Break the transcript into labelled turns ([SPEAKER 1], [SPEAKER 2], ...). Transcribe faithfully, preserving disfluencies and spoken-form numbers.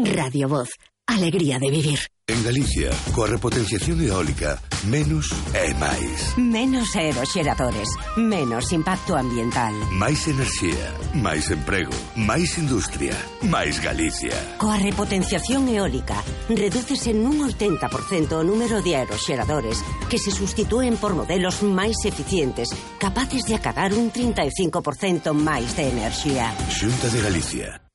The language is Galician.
[SPEAKER 1] Radio Voz. Alegría de vivir.
[SPEAKER 2] En Galicia, coa repotenciación eólica, menos é máis.
[SPEAKER 3] Menos aeroxeradores, menos impacto ambiental.
[SPEAKER 2] Máis enerxía, máis emprego, máis industria, máis Galicia.
[SPEAKER 3] Coa repotenciación eólica, redúcese nun oitenta por cento o número de aeroxeradores que se sustitúen por modelos máis eficientes, capaces de acadar un trinta e cinco por cento máis de enerxía.
[SPEAKER 2] Xunta de Galicia.